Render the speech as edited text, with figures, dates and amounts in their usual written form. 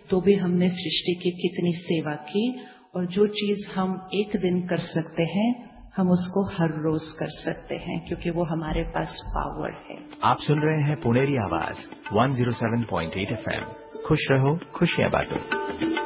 तो भी हमने सृष्टि की कितनी सेवा की। और जो चीज हम एक दिन कर सकते हैं, हम उसको हर रोज कर सकते हैं, क्योंकि वो हमारे पास पावर है। आप सुन रहे हैं पुनेरी आवाज 107.8 FM। खुश रहो, खुशियां बांटो।